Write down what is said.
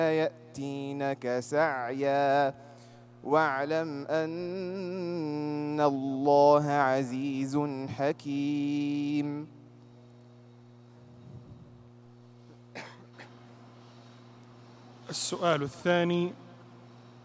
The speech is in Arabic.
يأتينك سعيا واعلم أن الله عزيز حكيم. السؤال الثاني: